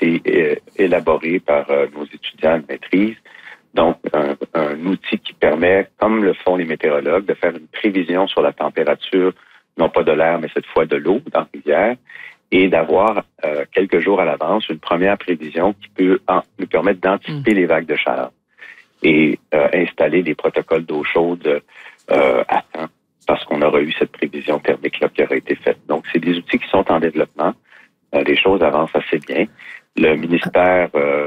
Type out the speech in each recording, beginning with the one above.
été élaboré par nos étudiants de maîtrise. Donc, un outil qui permet, comme le font les météorologues, de faire une prévision sur la température, non pas de l'air, mais cette fois de l'eau dans la rivière, et d'avoir quelques jours à l'avance une première prévision qui peut nous permettre d'anticiper les vagues de chaleur et installer des protocoles d'eau chaude à temps, parce qu'on aura eu cette prévision thermique-là qui aura été faite. Donc, c'est des outils qui sont en développement. Les choses avancent assez bien. Le ministère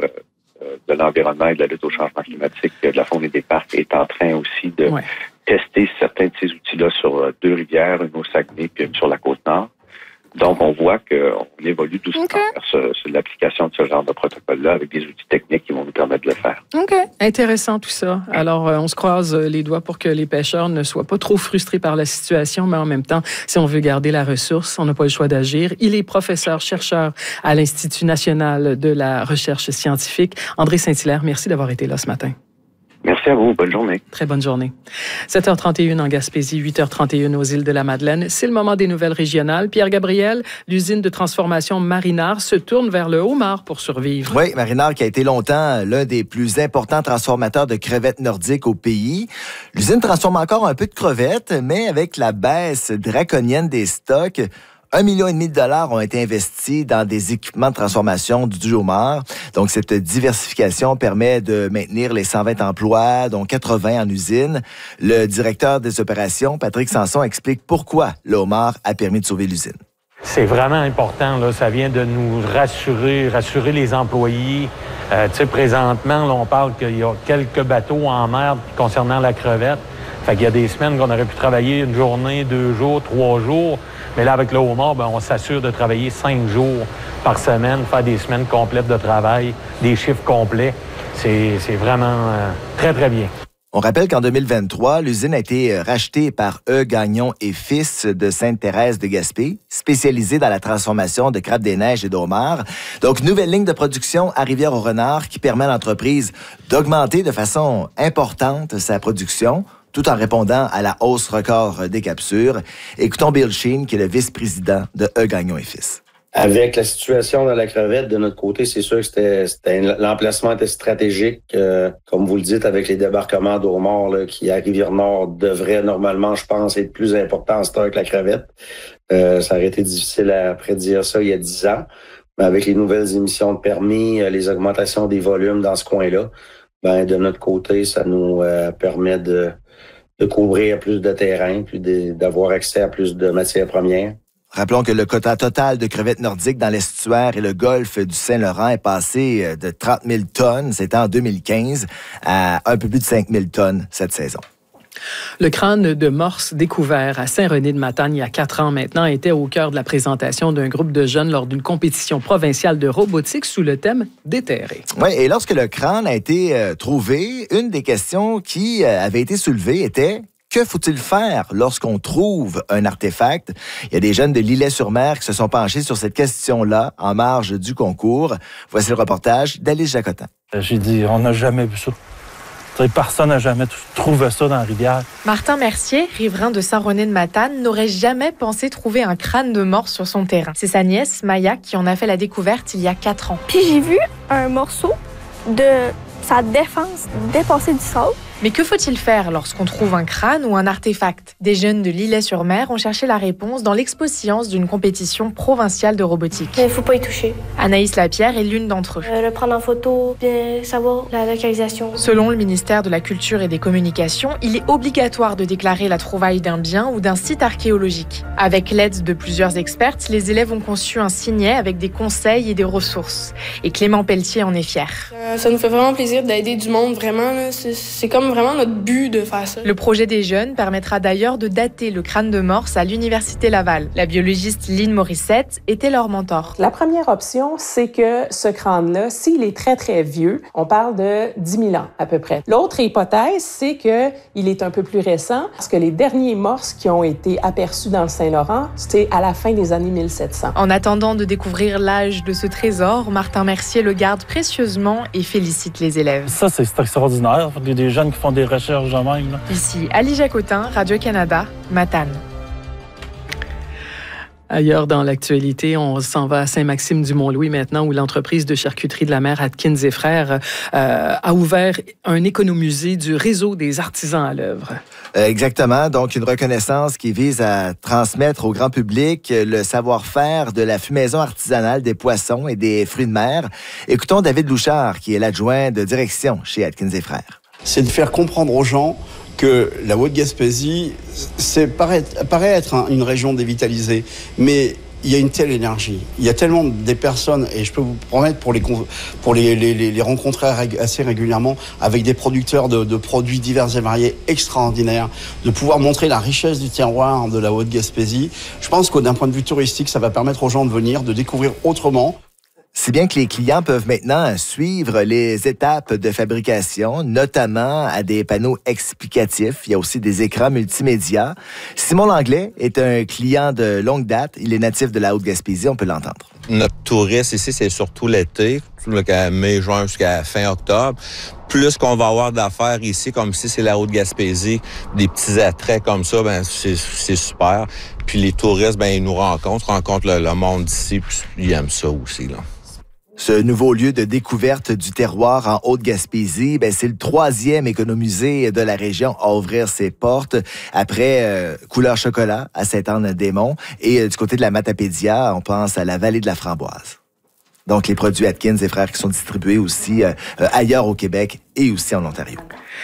de l'Environnement et de la lutte au changement climatique de la Faune et des Parcs est en train aussi de tester certains de ces outils-là sur deux rivières, une au Saguenay puis une sur la Côte-Nord. Donc, on voit qu'on évolue doucement vers l'application de ce genre de protocole-là avec des outils techniques qui vont nous permettre de le faire. OK. Intéressant tout ça. Alors, on se croise les doigts pour que les pêcheurs ne soient pas trop frustrés par la situation, mais en même temps, si on veut garder la ressource, on n'a pas le choix d'agir. Il est professeur-chercheur à l'Institut national de la recherche scientifique. André Saint-Hilaire, merci d'avoir été là ce matin. Merci à vous. Bonne journée. Très bonne journée. 7h31 en Gaspésie, 8h31 aux îles de la Madeleine. C'est le moment des nouvelles régionales. Pierre Gabriel, l'usine de transformation Marinard se tourne vers le homard pour survivre. Oui, Marinard qui a été longtemps l'un des plus importants transformateurs de crevettes nordiques au pays. L'usine transforme encore un peu de crevettes, mais avec la baisse draconienne des stocks, 1,5 million de dollars ont été investis dans des équipements de transformation du homard. Donc, cette diversification permet de maintenir les 120 emplois, dont 80 en usine. Le directeur des opérations, Patrick Sanson, explique pourquoi le homard a permis de sauver l'usine. C'est vraiment important, là. Ça vient de nous rassurer les employés. Tu sais, présentement, là, on parle qu'il y a quelques bateaux en mer concernant la crevette. Fait qu'il y a des semaines qu'on aurait pu travailler une journée, 2 jours, 3 jours. Mais là, avec le homard, on s'assure de travailler 5 jours par semaine, faire des semaines complètes de travail, des chiffres complets. C'est vraiment très, très bien. On rappelle qu'en 2023, l'usine a été rachetée par E. Gagnon et Fils de Sainte-Thérèse de Gaspé, spécialisée dans la transformation de crabes des neiges et d'homards. Donc, nouvelle ligne de production à Rivière-au-Renard qui permet à l'entreprise d'augmenter de façon importante sa production, tout en répondant à la hausse record des captures. Écoutons Bill Sheen, qui est le vice-président de E. Gagnon et Fils. Avec la situation dans la crevette, de notre côté, c'est sûr que l'emplacement était stratégique. Comme vous le dites, avec les débarquements d'homards qui, à Rivière-Nord, devraient normalement, je pense, être plus importants en stock que la crevette. Ça aurait été difficile à prédire ça il y a 10 ans. Mais avec les nouvelles émissions de permis, les augmentations des volumes dans ce coin-là, de notre côté, ça nous permet de couvrir plus de terrain, puis d'avoir accès à plus de matières premières. Rappelons que le quota total de crevettes nordiques dans l'estuaire et le golfe du Saint-Laurent est passé de 30 000 tonnes, c'était en 2015, à un peu plus de 5 000 tonnes cette saison. Le crâne de morse découvert à Saint-René-de-Matane il y a 4 ans maintenant était au cœur de la présentation d'un groupe de jeunes lors d'une compétition provinciale de robotique sous le thème « Déterré ». Oui, et lorsque le crâne a été trouvé, une des questions qui avait été soulevée était: que faut-il faire lorsqu'on trouve un artefact? Il y a des jeunes de L'Îlet-sur-Mer qui se sont penchés sur cette question-là en marge du concours. Voici le reportage d'Alice Jacotin. J'ai dit, on n'a jamais vu ça. Personne n'a jamais trouvé ça dans la rivière. Martin Mercier, riverain de Saint-René-de-Matane, n'aurait jamais pensé trouver un crâne de morse sur son terrain. C'est sa nièce, Maya, qui en a fait la découverte il y a 4 ans. Puis j'ai vu un morceau de sa défense dépasser du sol. Mais que faut-il faire lorsqu'on trouve un crâne ou un artefact? Des jeunes de L'Îlet-sur-Mer ont cherché la réponse dans l'expo-science d'une compétition provinciale de robotique. Il ne faut pas y toucher. Anaïs Lapierre est l'une d'entre eux. Le prendre en photo, bien savoir la localisation. Selon le ministère de la Culture et des Communications, il est obligatoire de déclarer la trouvaille d'un bien ou d'un site archéologique. Avec l'aide de plusieurs expertes, les élèves ont conçu un signet avec des conseils et des ressources. Et Clément Pelletier en est fier. Ça nous fait vraiment plaisir d'aider du monde, vraiment. Là. C'est comme vraiment notre but de faire ça. Le projet des jeunes permettra d'ailleurs de dater le crâne de morse à l'Université Laval. La biologiste Lynn Morissette était leur mentor. La première option, c'est que ce crâne-là, s'il est très, très vieux, on parle de 10 000 ans à peu près. L'autre hypothèse, c'est qu'il est un peu plus récent parce que les derniers morses qui ont été aperçus dans le Saint-Laurent, c'était à la fin des années 1700. En attendant de découvrir l'âge de ce trésor, Martin Mercier le garde précieusement et félicite les élèves. Ça, c'est extraordinaire. Il y a des jeunes qui font des recherches de même. Ici, Ali Jacotin, Radio-Canada, Matane. Ailleurs dans l'actualité, on s'en va à Saint-Maxime-du-Mont-Louis maintenant, où l'entreprise de charcuterie de la mer Atkins et Frères a ouvert un économusée du réseau des artisans à l'œuvre. Exactement. Donc, une reconnaissance qui vise à transmettre au grand public le savoir-faire de la fumaison artisanale des poissons et des fruits de mer. Écoutons David Louchard, qui est l'adjoint de direction chez Atkins et Frères. C'est de faire comprendre aux gens que la Haute-Gaspésie, paraît être une région dévitalisée, mais il y a une telle énergie. Il y a tellement des personnes, et je peux vous promettre pour les rencontrer assez régulièrement avec des producteurs de produits divers et variés extraordinaires, de pouvoir montrer la richesse du terroir de la Haute-Gaspésie. Je pense que d'un point de vue touristique, ça va permettre aux gens de venir, de découvrir autrement. Si bien que les clients peuvent maintenant suivre les étapes de fabrication, notamment à des panneaux explicatifs. Il y a aussi des écrans multimédia. Simon Langlais est un client de longue date. Il est natif de la Haute-Gaspésie, on peut l'entendre. Notre touriste ici, c'est surtout l'été, mai, juin jusqu'à fin octobre. Plus qu'on va avoir d'affaires ici, comme si c'est la Haute-Gaspésie, des petits attraits comme ça, c'est super. Puis les touristes, ils nous rencontrent le monde d'ici, puis ils aiment ça aussi, là. Ce nouveau lieu de découverte du terroir en Haute-Gaspésie, c'est le 3e économusée de la région à ouvrir ses portes après Couleur Chocolat à Sainte-Anne-des-Monts et du côté de la Matapédia, on pense à la vallée de la Framboise. Donc les produits Atkins et Frères qui sont distribués aussi ailleurs au Québec et aussi en Ontario.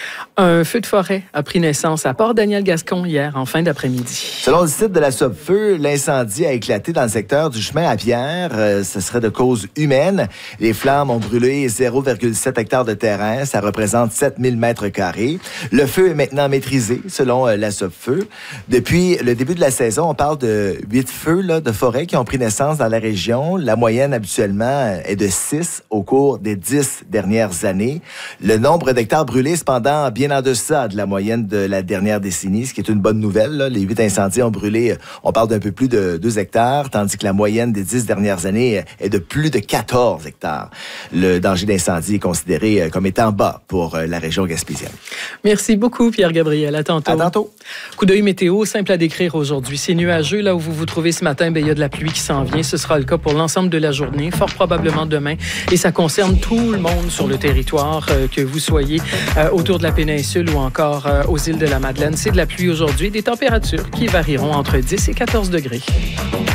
Un feu de forêt a pris naissance à Port-Daniel-Gascon hier en fin d'après-midi. Selon le site de la Sopfeu, l'incendie a éclaté dans le secteur du chemin à Pierre. Ce serait de cause humaine. Les flammes ont brûlé 0,7 hectares de terrain. Ça représente 7000 mètres carrés. Le feu est maintenant maîtrisé, selon la Sopfeu. Depuis le début de la saison, on parle de 8 feux de forêt qui ont pris naissance dans la région. La moyenne, habituellement, est de 6 au cours des 10 dernières années. Le nombre d'hectares brûlés, cependant, bien en deçà de la moyenne de la dernière décennie, ce qui est une bonne nouvelle. Là. Les 8 incendies ont brûlé, on parle d'un peu plus de 2 hectares, tandis que la moyenne des 10 dernières années est de plus de 14 hectares. Le danger d'incendie est considéré comme étant bas pour la région gaspésienne. Merci beaucoup, Pierre-Gabriel. À tantôt. À tantôt. Coup d'œil météo, simple à décrire aujourd'hui. C'est nuageux. Là où vous vous trouvez ce matin, il y a de la pluie qui s'en vient. Ce sera le cas pour l'ensemble de la journée, fort probablement demain. Et ça concerne tout le monde sur le territoire, que vous soyez autour de la péninsule ou encore aux îles de la Madeleine. C'est de la pluie aujourd'hui, des températures qui varieront entre 10 et 14 degrés.